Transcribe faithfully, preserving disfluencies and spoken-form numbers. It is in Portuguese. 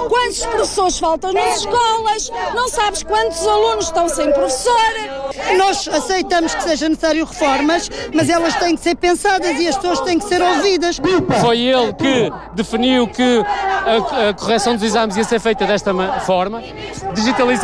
quantos professores faltam nas escolas, não sabes quantos alunos estão sem professor. Nós aceitamos que seja necessário reformas, mas elas têm que ser pensadas e as pessoas têm que ser ouvidas. Foi ele que definiu que a, a correção dos exames ia ser feita desta forma, digitalizar